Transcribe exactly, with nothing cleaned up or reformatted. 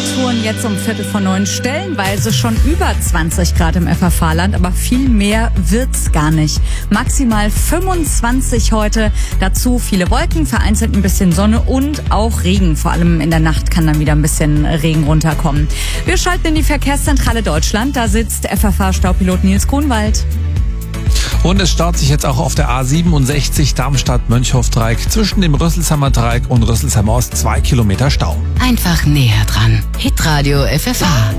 Temperaturen jetzt um Viertel vor neun, stellenweise schon über zwanzig Grad im F F H-Land, aber viel mehr wird's gar nicht. Maximal fünfundzwanzig heute, dazu viele Wolken, vereinzelt ein bisschen Sonne und auch Regen. Vor allem in der Nacht kann dann wieder ein bisschen Regen runterkommen. Wir schalten in die Verkehrszentrale Deutschland, da sitzt F F H-Staupilot Nils Grunwald. Und es staut sich jetzt auch auf der A siebenundsechzig Darmstadt-Mönchhof-Dreieck zwischen dem Rüsselsheimer Dreieck und Rüsselsheimer Ost zwei Kilometer Stau. Einfach näher dran. Hitradio F F H.